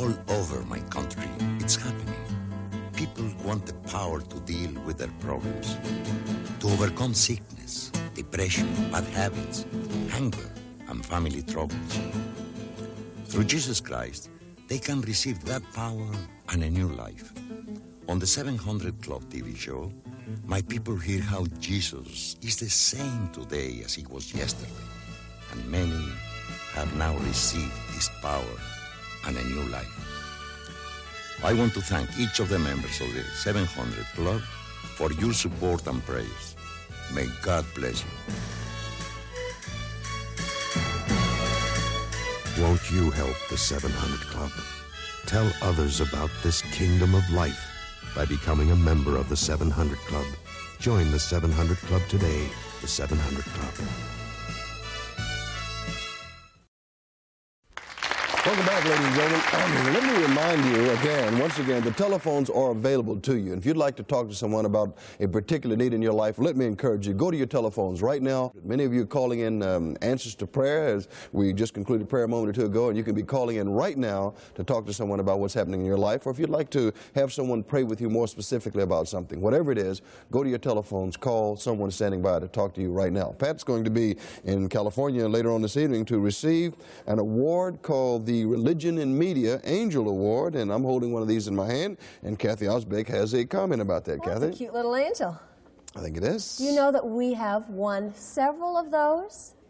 All over my country, it's happening. People want the power to deal with their problems, to overcome sickness, depression, bad habits, hunger, and family troubles. Through Jesus Christ, they can receive that power and a new life. On the 700 Club TV show, my people hear how Jesus is the same today as he was yesterday, and many have now received this power and a new life. I want to thank each of the members of the 700 Club for your support and prayers. May God bless you. Won't you help the 700 Club? Tell others about this kingdom of life by becoming a member of the 700 Club. Join the 700 Club today, the 700 Club. Welcome back, ladies and gentlemen. Let me remind you again, once again, the telephones are available to you. And if you'd like to talk to someone about a particular need in your life, let me encourage you, go to your telephones right now. Many of you are calling in answers to prayer, as we just concluded prayer a moment or two ago, and you can be calling in right now to talk to someone about what's happening in your life. Or if you'd like to have someone pray with you more specifically about something, whatever it is, go to your telephones, call someone standing by to talk to you right now. Pat's going to be in California later on this evening to receive an award called the Religion and Media Angel Award, and I'm holding one of these in my hand, and Kathy Osbeck has a comment about that. Kathy? That's a cute little angel. I think it is. You know that we have won several of those